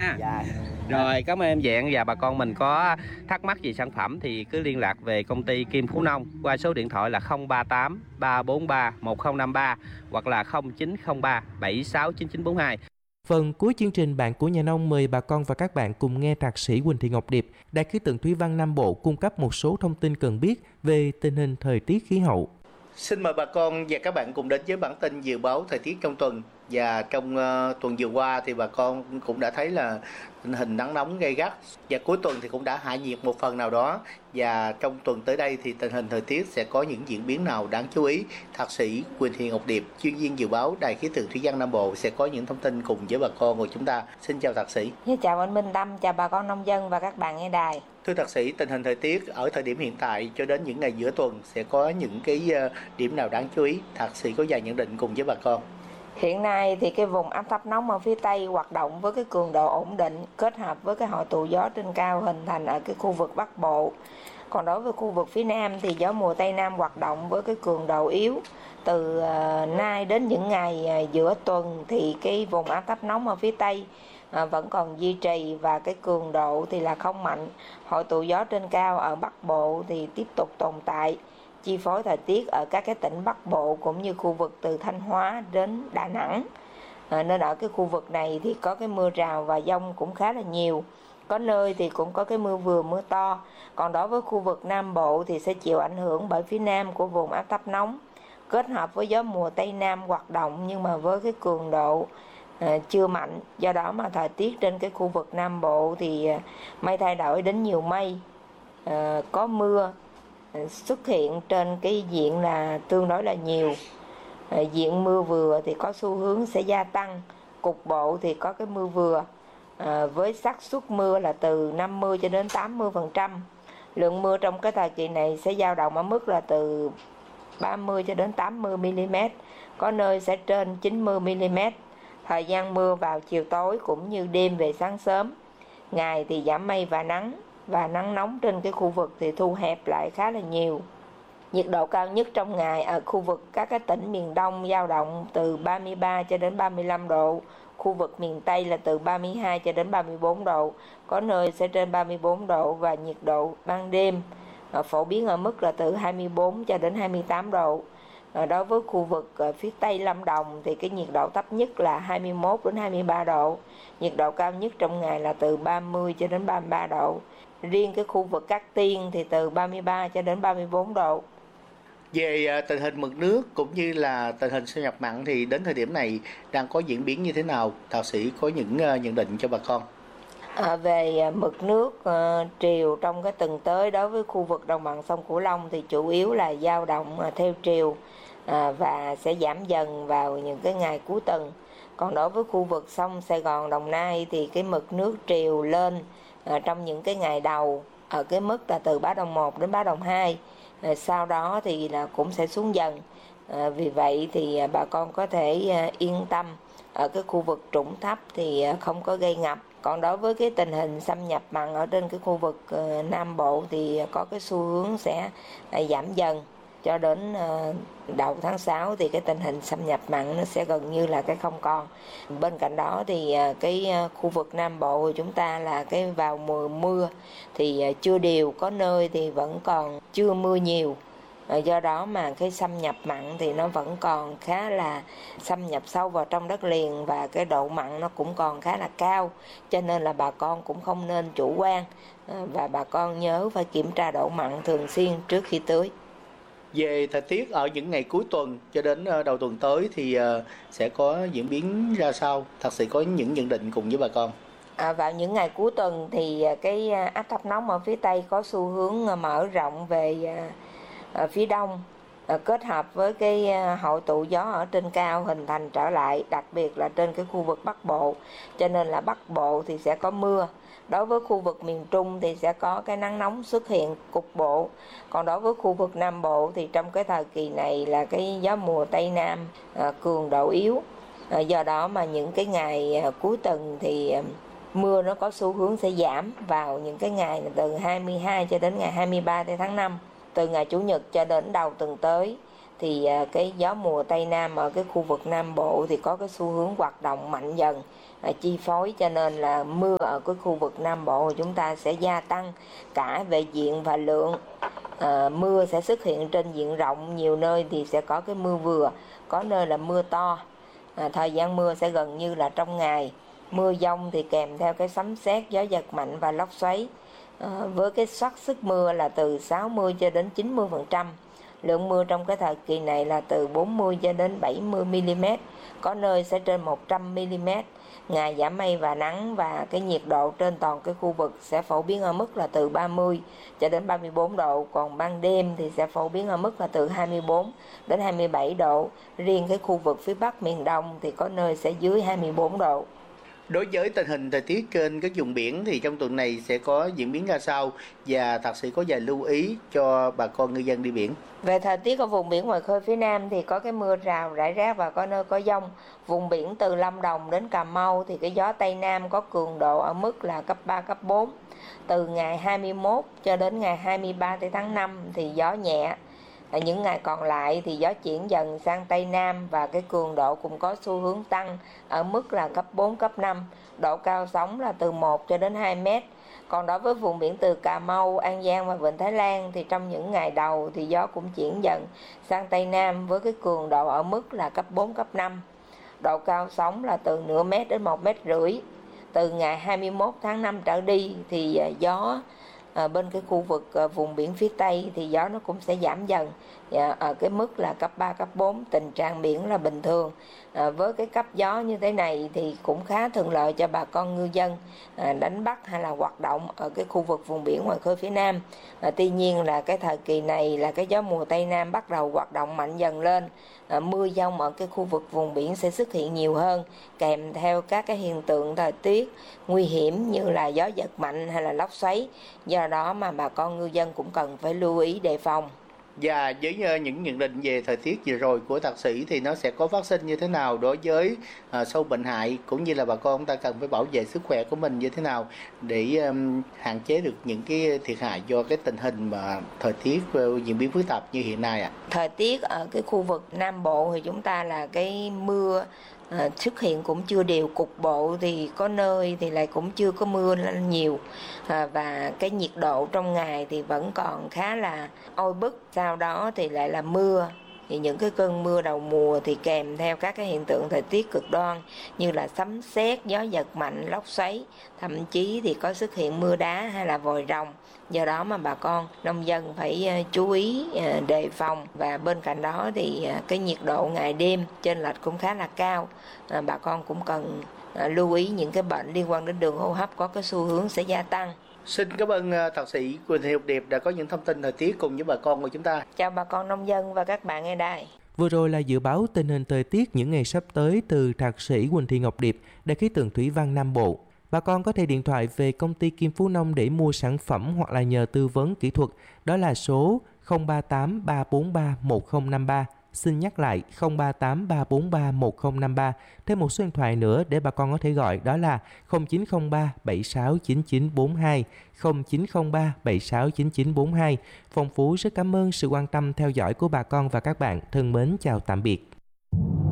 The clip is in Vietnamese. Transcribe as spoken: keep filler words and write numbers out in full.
ha. Dạ. Rồi, cảm ơn em Dạng, và bà con mình có thắc mắc gì sản phẩm thì cứ liên lạc về công ty Kim Phú Nông qua số điện thoại là không ba tám ba bốn ba một không năm ba hoặc là không chín không ba bảy sáu chín chín bốn hai. Phần cuối chương trình, Bạn của Nhà Nông mời bà con và các bạn cùng nghe Thạc sĩ Quỳnh Thị Ngọc Điệp, Đại khí tượng thủy văn Nam Bộ cung cấp một số thông tin cần biết về tình hình thời tiết khí hậu. Xin mời bà con và các bạn cùng đến với bản tin dự báo thời tiết trong tuần. Và trong uh, tuần vừa qua thì bà con cũng đã thấy là tình hình nắng nóng gay gắt, và cuối tuần thì cũng đã hạ nhiệt một phần nào đó. Và trong tuần tới đây thì tình hình thời tiết sẽ có những diễn biến nào đáng chú ý? Thạc sĩ Quỳnh Thị Ngọc Điệp, chuyên viên dự báo Đài khí tượng thủy văn Nam Bộ sẽ có những thông tin cùng với bà con của chúng ta. Xin chào thạc sĩ. Chào anh Minh Tâm, chào bà con nông dân và các bạn nghe đài. Thưa thạc sĩ, tình hình thời tiết ở thời điểm hiện tại cho đến những ngày giữa tuần sẽ có những cái điểm nào đáng chú ý? Thạc sĩ có vài nhận định cùng với bà con. Hiện nay thì cái vùng áp thấp nóng ở phía Tây hoạt động với cái cường độ ổn định, kết hợp với cái hội tụ gió trên cao hình thành ở cái khu vực Bắc Bộ. Còn đối với khu vực phía Nam thì gió mùa Tây Nam hoạt động với cái cường độ yếu. Từ uh, nay đến những ngày uh, giữa tuần thì cái vùng áp thấp nóng ở phía Tây uh, vẫn còn duy trì và cái cường độ thì là không mạnh. Hội tụ gió trên cao ở Bắc Bộ thì tiếp tục tồn tại, chi phối thời tiết ở các cái tỉnh Bắc Bộ cũng như khu vực từ Thanh Hóa đến Đà Nẵng. À, nên ở cái khu vực này thì có cái mưa rào và dông cũng khá là nhiều. Có nơi thì cũng có cái mưa vừa mưa to. Còn đối với khu vực Nam Bộ thì sẽ chịu ảnh hưởng bởi phía nam của vùng áp thấp nóng, kết hợp với gió mùa Tây Nam hoạt động nhưng mà với cái cường độ à, chưa mạnh. Do đó mà thời tiết trên cái khu vực Nam Bộ thì à, mây thay đổi đến nhiều mây, à, có mưa xuất hiện trên cái diện là tương đối là nhiều. À, diện mưa vừa thì có xu hướng sẽ gia tăng, cục bộ thì có cái mưa vừa, à, với xác suất mưa là từ năm mươi cho đến tám mươi phần trăm. Lượng mưa trong cái thời kỳ này sẽ dao động ở mức là từ ba mươi cho đến tám mươi mi-li-mét, có nơi sẽ trên chín mươi mi-li-mét. Thời gian mưa vào chiều tối cũng như đêm về sáng sớm. Ngày thì giảm mây và nắng, và nắng nóng trên cái khu vực thì thu hẹp lại khá là nhiều. Nhiệt độ cao nhất trong ngày ở khu vực các cái tỉnh miền Đông dao động từ ba mươi ba cho đến ba mươi lăm độ, khu vực miền Tây là từ ba mươi hai cho đến ba mươi bốn độ, có nơi sẽ trên ba mươi bốn độ, và nhiệt độ ban đêm phổ biến ở mức là từ hai mươi bốn cho đến hai mươi tám độ. Đối với khu vực phía Tây Lâm Đồng thì cái nhiệt độ thấp nhất là hai mươi mốt đến hai mươi ba độ, nhiệt độ cao nhất trong ngày là từ ba mươi cho đến ba mươi ba độ. Riêng cái khu vực Cát Tiên thì từ ba mươi ba cho đến ba mươi bốn độ. Về tình hình mực nước cũng như là tình hình xâm nhập mặn thì đến thời điểm này đang có diễn biến như thế nào? Thạc sĩ có những nhận định cho bà con. À, về mực nước uh, triều trong cái tuần tới đối với khu vực đồng bằng sông Cửu Long thì chủ yếu là dao động uh, theo triều uh, và sẽ giảm dần vào những cái ngày cuối tuần. Còn đối với khu vực sông Sài Gòn, Đồng Nai thì cái mực nước triều lên uh, trong những cái ngày đầu ở cái mức là từ báo động một đến báo động hai. Uh, sau đó thì là cũng sẽ xuống dần. Uh, vì vậy thì uh, bà con có thể uh, yên tâm, ở cái khu vực trũng thấp thì uh, không có gây ngập. Còn đối với cái tình hình xâm nhập mặn ở trên cái khu vực uh, Nam Bộ thì có cái xu hướng sẽ uh, giảm dần. Cho đến uh, đầu tháng sáu thì cái tình hình xâm nhập mặn nó sẽ gần như là cái không còn. Bên cạnh đó thì uh, cái uh, khu vực Nam Bộ của chúng ta là cái vào mùa mưa thì uh, chưa đều, có nơi thì vẫn còn chưa mưa nhiều. Do đó mà cái xâm nhập mặn thì nó vẫn còn khá là xâm nhập sâu vào trong đất liền, và cái độ mặn nó cũng còn khá là cao, cho nên là bà con cũng không nên chủ quan, và bà con nhớ phải kiểm tra độ mặn thường xuyên trước khi tưới. Về thời tiết ở những ngày cuối tuần cho đến đầu tuần tới thì sẽ có diễn biến ra sao? Thạc sĩ có những nhận định cùng với bà con. À, vào những ngày cuối tuần thì cái áp thấp nóng ở phía Tây có xu hướng mở rộng về ở phía đông, kết hợp với cái hội tụ gió ở trên cao hình thành trở lại, đặc biệt là trên cái khu vực Bắc Bộ, cho nên là Bắc Bộ thì sẽ có mưa. Đối với khu vực miền Trung thì sẽ có cái nắng nóng xuất hiện cục bộ. Còn đối với khu vực Nam Bộ thì trong cái thời kỳ này là cái gió mùa Tây Nam à, cường độ yếu. À, do đó mà những cái ngày à, cuối tuần thì à, mưa nó có xu hướng sẽ giảm vào những cái ngày từ hai mươi hai cho đến ngày hai mươi ba tháng năm. Từ ngày Chủ nhật cho đến đầu tuần tới thì à, cái gió mùa Tây Nam ở cái khu vực Nam Bộ thì có cái xu hướng hoạt động mạnh dần, à, chi phối cho nên là mưa ở cái khu vực Nam Bộ của chúng ta sẽ gia tăng cả về diện và lượng. À, mưa sẽ xuất hiện trên diện rộng, nhiều nơi thì sẽ có cái mưa vừa, có nơi là mưa to. À, thời gian mưa sẽ gần như là trong ngày. Mưa dông thì kèm theo cái sấm sét, gió giật mạnh và lốc xoáy. À, với cái xác suất mưa là từ sáu mươi cho đến chín mươi phần trăm. Lượng mưa trong cái thời kỳ này là từ bốn mươi cho đến bảy mươi mi-li-mét, có nơi sẽ trên một trăm mi-li-mét. Ngày giảm mây và nắng, và cái nhiệt độ trên toàn cái khu vực sẽ phổ biến ở mức là từ ba mươi cho đến ba mươi bốn độ, còn ban đêm thì sẽ phổ biến ở mức là từ hai mươi bốn đến hai mươi bảy độ. Riêng cái khu vực phía Bắc miền Đông thì có nơi sẽ dưới hai mươi bốn độ. Đối với tình hình thời tiết trên các vùng biển thì trong tuần này sẽ có diễn biến ra sao, và thạc sĩ có vài lưu ý cho bà con ngư dân đi biển? Về thời tiết ở vùng biển ngoài khơi phía Nam thì có cái mưa rào rải rác và có nơi có dông. Vùng biển từ Lâm Đồng đến Cà Mau thì cái gió Tây Nam có cường độ ở mức là cấp ba, cấp bốn. Từ ngày hai mươi mốt cho đến ngày hai mươi ba tháng năm thì gió nhẹ. Ở những ngày còn lại thì gió chuyển dần sang Tây Nam và cái cường độ cũng có xu hướng tăng ở mức là cấp bốn, cấp năm. Độ cao sóng là từ một cho đến hai mét. Còn đối với vùng biển từ Cà Mau, An Giang và Vịnh Thái Lan thì trong những ngày đầu thì gió cũng chuyển dần sang Tây Nam với cái cường độ ở mức là cấp bốn, cấp năm. Độ cao sóng là từ nửa mét đến một mét rưỡi. Từ ngày hai mươi mốt tháng năm trở đi thì gió À, bên cái khu vực à, vùng biển phía Tây thì gió nó cũng sẽ giảm dần à, ở cái mức là cấp ba, cấp bốn, tình trạng biển là bình thường. À, với cái cấp gió như thế này thì cũng khá thuận lợi cho bà con ngư dân à, đánh bắt hay là hoạt động ở cái khu vực vùng biển ngoài khơi phía Nam. À, tuy nhiên là cái thời kỳ này là cái gió mùa Tây Nam bắt đầu hoạt động mạnh dần lên. À, mưa dông ở cái khu vực vùng biển sẽ xuất hiện nhiều hơn, kèm theo các cái hiện tượng thời tiết nguy hiểm như là gió giật mạnh hay là lốc xoáy. Do đó mà bà con ngư dân cũng cần phải lưu ý đề phòng. Và với những nhận định về thời tiết vừa rồi của thạc sĩ thì nó sẽ có phát sinh như thế nào đối với uh, sâu bệnh hại, cũng như là bà con chúng ta cần phải bảo vệ sức khỏe của mình như thế nào để um, hạn chế được những cái thiệt hại do cái tình hình mà thời tiết uh, diễn biến phức tạp như hiện nay ạ? À? Thời tiết ở cái khu vực Nam Bộ thì chúng ta là cái mưa À, xuất hiện cũng chưa đều, cục bộ thì có nơi thì lại cũng chưa có mưa nhiều, à, và cái nhiệt độ trong ngày thì vẫn còn khá là oi bức. Sau đó thì lại là mưa, thì những cái cơn mưa đầu mùa thì kèm theo các cái hiện tượng thời tiết cực đoan như là sấm sét, gió giật mạnh, lốc xoáy, thậm chí thì có xuất hiện mưa đá hay là vòi rồng. Do đó mà bà con nông dân phải chú ý đề phòng, và bên cạnh đó thì cái nhiệt độ ngày đêm chênh lệch cũng khá là cao. À, bà con cũng cần lưu ý những cái bệnh liên quan đến đường hô hấp có cái xu hướng sẽ gia tăng. Xin cảm ơn thạc sĩ Quỳnh Thị Ngọc Điệp đã có những thông tin thời tiết cùng với bà con của chúng ta. Chào bà con nông dân và các bạn nghe đài. Vừa rồi là dự báo tình hình thời tiết những ngày sắp tới từ thạc sĩ Quỳnh Thị Ngọc Điệp, Đài khí tượng thủy văn Nam Bộ. Bà con có thể điện thoại về công ty Kim Phú Nông để mua sản phẩm hoặc là nhờ tư vấn kỹ thuật, đó là số không ba tám ba bốn ba một không năm ba. Xin nhắc lại không ba tám ba bốn ba một không năm ba. Thêm một số điện thoại nữa để bà con có thể gọi, đó là không chín không ba bảy sáu chín chín bốn hai, không chín không ba bảy sáu chín chín bốn hai. Phong Phú rất cảm ơn sự quan tâm theo dõi của bà con và các bạn. Thân mến chào tạm biệt.